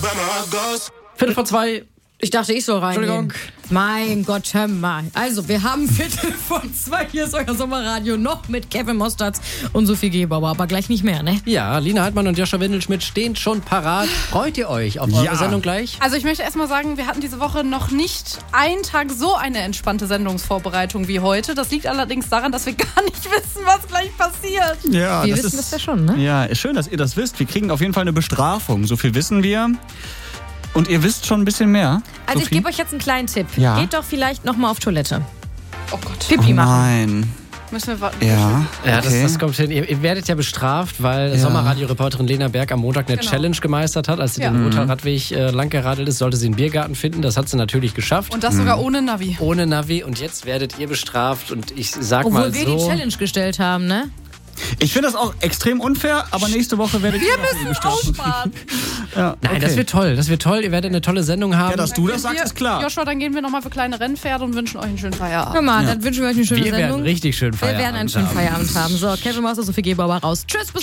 2:15. Ich dachte, ich soll reingehen. Entschuldigung. Mein Gott, hör mal. Also, wir haben 2:15. Hier ist euer Sommerradio noch mit Kevin Mosterz und Sophie Gebauer, aber gleich nicht mehr, ne? Ja, Lina Heidmann und Joscha Windelschmidt stehen schon parat. Freut ihr euch auf eure Sendung gleich? Also ich möchte erstmal sagen, wir hatten diese Woche noch nicht einen Tag so eine entspannte Sendungsvorbereitung wie heute. Das liegt allerdings daran, dass wir gar nicht wissen, was gleich passiert. Ja, Wir wissen das ja schon, ne? Ja, schön, dass ihr das wisst. Wir kriegen auf jeden Fall eine Bestrafung. So viel wissen wir. Und ihr wisst schon ein bisschen mehr. Also ich Sophie? gebe euch jetzt einen kleinen Tipp. Ja. Geht doch vielleicht nochmal auf Toilette. Oh Gott. Pipi machen. Nein. Müssen wir warten. Ja, Ja, okay. das kommt hin. Ihr werdet ja bestraft, weil Sommerradio-Reporterin Lena Berg am Montag eine Challenge gemeistert hat. Als sie den Ruhrtalradweg lang geradelt ist, sollte sie einen Biergarten finden. Das hat sie natürlich geschafft. Und das sogar ohne Navi. Ohne Navi. Und jetzt werdet ihr bestraft. Und ich sag Obwohl mal wir so... die Challenge gestellt haben, ne? Ich finde das auch extrem unfair, aber nächste Woche werdet ihr Wir müssen aussparen. Ja, Nein, okay. das wird toll. Das wird toll. Ihr werdet eine tolle Sendung haben. Ja, dass du das sagst, ist klar. Joshua, dann gehen wir nochmal für kleine Rennpferde und wünschen euch einen schönen Feierabend. Hör mal, dann wünschen wir euch eine schöne wir Sendung. werden richtig schön Wir Feierabend werden einen schönen haben. Feierabend haben. So, Kevin Mosterz, Sophie Gebauer raus. Tschüss, bis